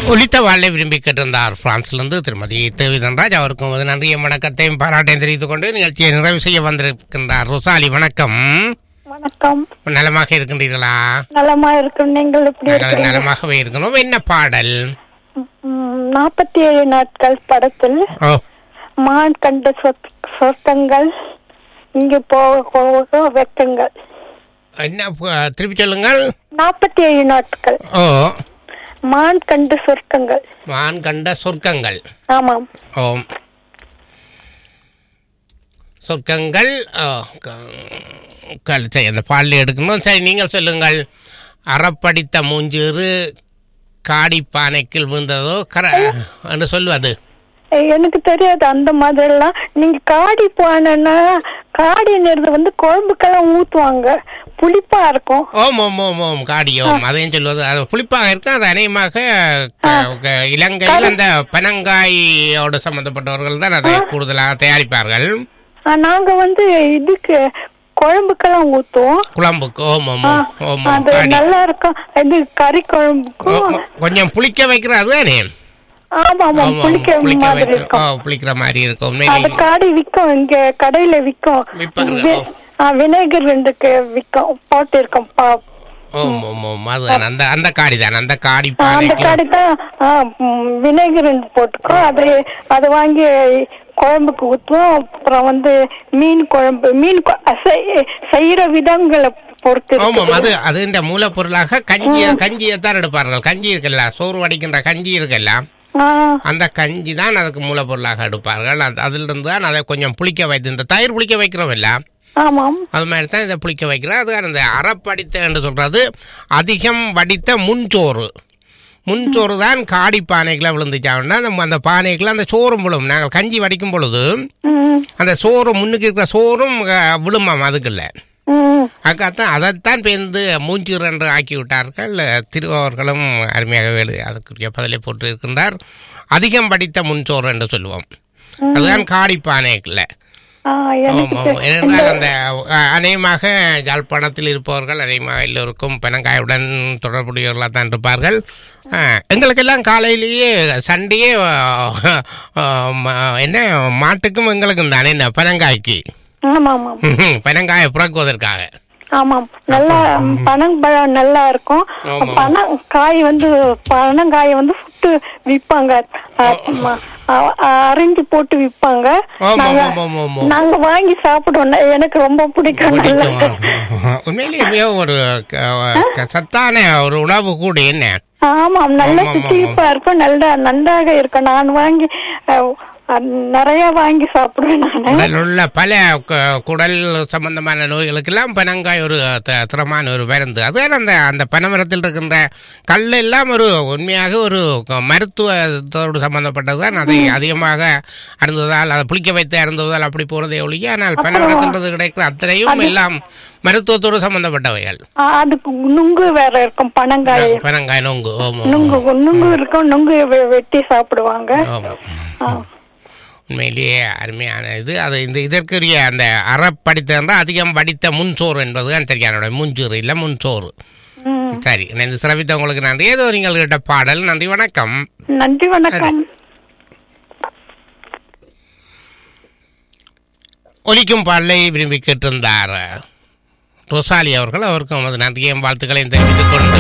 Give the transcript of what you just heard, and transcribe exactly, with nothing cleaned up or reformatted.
ஒலித்த வாழ்வை விரும்பி கேட்டிருந்தார் பிரான்சிலிருந்து திருமதி தேவிதன்ராஜ். அவருக்கும் ஒரு நன்றியும் வணக்கத்தையும் பாராட்டையும் தெரிவித்துக் கொண்டு நிகழ்ச்சியை நிறைவு செய்ய வந்திருக்கின்றார் ரொசாலி. வணக்கம். வணக்கம். நலமாக இருக்கின்றீர்களா? நலமா இருக்கும். நீங்கள் எப்படி இருக்கீங்க? நலமாகவே இருக்கணும். என்ன பாடல்? நாற்பத்தி ஏழு நாட்கள் படத்தில் மான் கண்ட சொர்க்கங்கள் இங்கு போக போக வெக்கங்கள். என்ன திருப்பி சொல்லுங்கள். நாற்பத்தி ஏழு நாட்கள். ஓ, மான் கண்ட சொர்க்கங்கள். மான் கண்ட சொர்க்கங்கள். ஆமாம். ஓம். சொர்க்கங்கள். சரி, அந்த பாடல எடுக்கணும். சரி, நீங்கள் சொல்லுங்கள். அறப்படித்த மூஞ்சீறு காடிப்பானைக்கில் விழுந்ததோ கர என்று சொல்லுவது. எனக்கு தெரியாது அந்த மாதிரி எல்லாம். நீங்க காடி பானைன்னா காடி நேரத்தை வந்து குழம்புக்கெல்லாம் ஊத்துவாங்க, புளிப்பா இருக்கும். ஓம் ஓம் ஓம் ஓம் காடி. ஓம் அதையும் சொல்வது. அது புளிப்பாக இருக்கும். அது அநேகமாக இலங்கையில் அந்த பனங்காயோடு சம்பந்தப்பட்டவர்கள் தான் அதை கூடுதலாக தயாரிப்பார்கள். நாங்க வந்து இதுக்கு குழம்புக்கெல்லாம் ஊத்துவோம். குழம்புக்கு. ஓம் ஓம் ஓம் அது நல்லா இருக்கும். இது கறி குழம்புக்கும் கொஞ்சம் புளிக்க வைக்கிறது தானே. ஆமா ஆமா, புளிக்கிற மாதிரி இருக்கும். புளிக்கிற மாதிரி இருக்கும். அது காடி விக்கும், இங்க கடையில விக்கும். வினைகர் ரெண்டுக்கு விக்கும் போட்டு இருக்கும். அந்த அந்த காடி தான் அந்த காடி அந்த காடி தான் வினைகர் ரெண்டு போட்டுக்கோ. அது அது வாங்கி குழம்புக்கு ஊற்றுவோம். அப்புறம் வந்து மீன் குழம்பு, மீன் செய்யற விதங்களை பொறுத்து. ஆமாம், அது அது இந்த மூலப்பொருளாக கஞ்சிய கஞ்சியத்தான் எடுப்பார்கள். கஞ்சி இருக்குல்ல, சோறு வடிக்கின்ற கஞ்சி இருக்குல்ல, அந்த கஞ்சி தான் அதுக்கு மூலப்பொருளாக எடுப்பார்கள். அதிலிருந்து தான் அதை கொஞ்சம் புளிக்க வைத்து, இந்த தயிர் புளிக்க வைக்கிறோம் இல்ல, அது மாதிரி தான் இதை புளிக்க வைக்கிறோம். அது அந்த அறப்படித்த என்று சொல்றது அதிகம் வடித்த முன்சோறு. முன்சோறு தான் காடி பானைகளை விழுந்துச்சாங்கன்னா அந்த அந்த பானைகளை அந்த சோறும் விழும். நாங்கள் கஞ்சி வடிக்கும் பொழுது அந்த சோறு முன்னுக்கு இருக்கிற சோறும் விழுமாம் அதுக்குள்ள. அக்காத்தான் அதைத்தான் பேர்ந்து மூஞ்சீர் என்று ஆக்கி விட்டார்கள். திருவர்களும் அருமையாக வேலு அதுக்குரிய பதிலை போட்டு இருக்கின்றார். அதிகம் படித்த முன்சோறு என்று சொல்லுவோம். அதுதான் காடிப்பானைக்குள்ள. ஏனென்றால் அந்த அநேகமாக யாழ்ப்பாணத்தில் இருப்பவர்கள் அநேகமாக எல்லோருக்கும் பெனங்காயுடன் தொடர்புடையவர்களாக தான் இருப்பார்கள். எங்களுக்கெல்லாம் காலையிலேயே சண்டையே என்ன மாட்டுக்கும் எங்களுக்கும் தானே இந்த பெனங்காய்க்கு பனங்காயை புறக்குவதற்காக. ஆமாம், நல்லா பனங்காய் நல்லா இருக்கும். பனங்காய் வந்து பனங்காயை வந்து சுட்டு விற்பாங்க, அரைஞ்சு போட்டு விற்பாங்க. நாங்க வாங்கி சாப்பிடுவோம். எனக்கு ரொம்ப பிடிக்கும். உண்மையிலேயே ஒரு சத்தான ஒரு உணவு கூட. என்ன? ஆமாம், நல்ல சுத்திப்பா இருக்கும், நல்லா நன்றாக இருக்கும். நான் வாங்கி நிறைய வாங்கி சாப்பிடுவேன். நான் உள்ள பல குடல் சம்பந்தமான நோய்களுக்கெல்லாம் பனங்காய் ஒரு தரமான ஒரு மருந்து. அதுதான் அந்த அந்த பனைமரத்தில் இருக்கின்ற கல் எல்லாம் ஒரு உண்மையாக ஒரு மருத்துவத்தோடு சம்பந்தப்பட்டது தான். அதை அதிகமாக அருந்துவதால், அதை புளிக்க வைத்து அருந்துவதால் அப்படி போறதே ஒழிய, ஆனால் பனைமரத்தில் கிடைக்கிற அத்தனையும் எல்லாம் மருத்துவத்தோடு சம்பந்தப்பட்டவைகள். அதுக்கு நுங்கு வேற இருக்கும். பனங்காய் பனங்காய் நுங்கு நுங்கு நுங்கு இருக்கும். நுங்கு வெட்டி சாப்பிடுவாங்க. உண்மையிலேயே அருமையான இது. அது இந்த இதற்குரிய அந்த அறப்படித்த அதிகம் படித்த முன்சோறு என்பதுதான் சரியான முன்சோறு இல்லை முன்சோறு. சரி, இந்த சிறப்பித்த உங்களுக்கு நன்றி. ஏதோ நீங்கள் கேட்ட பாடல். நன்றி, வணக்கம். நன்றி, வணக்கம். ஒலிக்கும் பாடலை விரும்பி கேட்டிருந்தார் ரொசாலி அவர்கள். அவருக்கும் நன்றியையும் வாழ்த்துக்களையும் தெரிவித்துக் கொண்டு